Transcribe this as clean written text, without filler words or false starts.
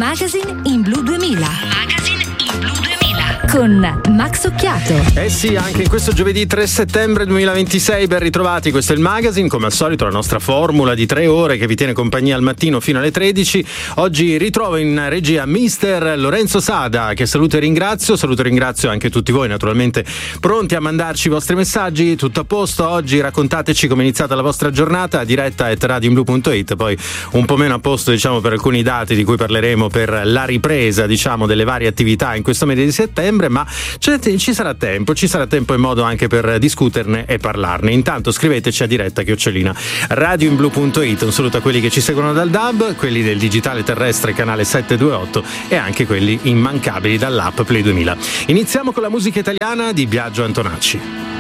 Magazine in Blu 2000. Magazine in Blu 2000 con Max Occhiato. Eh sì, anche in questo giovedì 3 settembre 2026 ben ritrovati. Questo è il Magazine, come al solito la nostra formula di 3 ore che vi tiene compagnia al mattino fino alle 13. Oggi ritrovo in regia mister Lorenzo Sada, che saluto e ringrazio anche tutti voi naturalmente pronti a mandarci i vostri messaggi. Tutto a posto? Oggi raccontateci come è iniziata la vostra giornata, diretta@radioinblu.it, poi un po' meno a posto diciamo per alcuni dati di cui parleremo per la ripresa diciamo delle varie attività in questo mese di settembre, ma ci sarà tempo e modo anche per discuterne e parlarne. Intanto scriveteci a diretta@radioinblu.it. Un saluto a quelli che ci seguono dal DAB, quelli del digitale terrestre canale 728 e anche quelli immancabili dall'app Play 2000. Iniziamo con la musica italiana di Biagio Antonacci.